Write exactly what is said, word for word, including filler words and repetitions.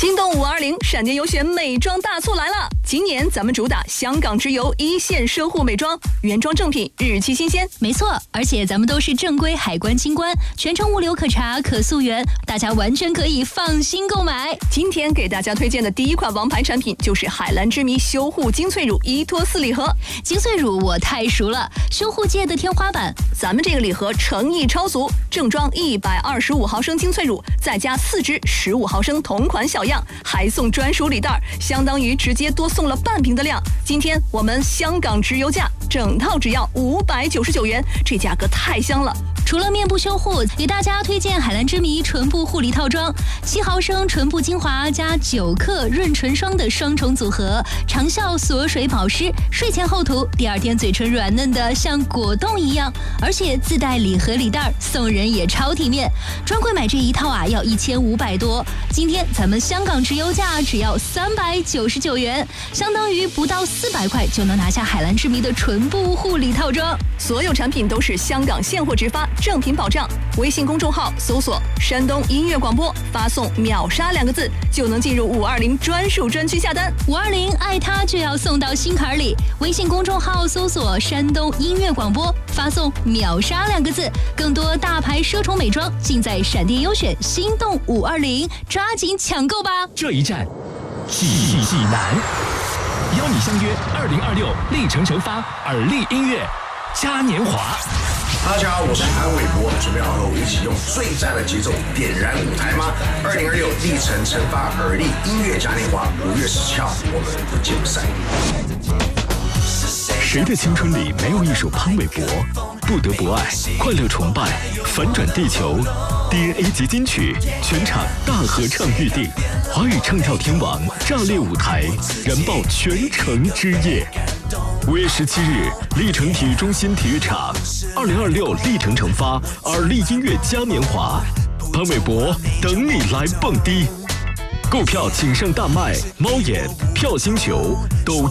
心动五二零闪电优选美妆大促来了！今年咱们主打香港直邮一线奢护美妆，原装正品，日期新鲜。 没错，而且咱们都是正规海关清关，全程物流可查可溯源，大家完全可以放心购买。 今天给大家推荐的第一款王牌产品就是海蓝之谜修护精粹乳一托四礼盒。 精粹乳我太熟了，修护界的天花板。 咱们这个礼盒诚意超足，正装一百二十五毫升精粹乳，再加四支十五毫升同款小样，还送专属礼袋，相当于直接多送了半瓶的量。今天我们香港直邮价，整套只要五百九十九元，这价格太香了。 除了面部修护，给大家推荐海蓝之谜唇部护理套装，七毫升唇部精华加九克润唇霜的双重组合，长效锁水保湿，睡前后涂，第二天嘴唇软嫩的像果冻一样，而且自带礼盒礼袋，送人也超体面。专柜买这一套啊，要一千五百多，今天咱们香港直邮价只要三百九十九元，相当于不到四百块就能拿下海蓝之谜的唇部护理套装。 所有产品都是香港现货直发，正品保障。微信公众号搜索山东音乐广播，发送秒杀两个字就能进入五二零专属专区下单。 五二零爱它就要送到心坎里，微信公众号搜索山东音乐广播，发送秒杀两个字，更多大牌奢宠美妆尽在闪电优选心动五二零，抓紧抢购吧！ 这一站济济南，邀你相约二零二六历程成发耳力音乐嘉年华。 大家好，我是韩玮柏，准备好和我一起用最赞的节奏点燃舞台吗？二零二六历程成发耳力音乐嘉年华，五月十七号，我们不见不散。 谁的青春里没有一首潘玮柏？不得不爱，快乐崇拜，反转地球 ，D N A 级金曲，全场大合唱预定，华语唱跳天王炸裂舞台，燃爆全城之夜。五月十七日，历城体育中心体育场，二零二六历程成发耳力音乐嘉年华，潘玮柏等你来蹦迪。购票请上大麦、猫眼、票星球、抖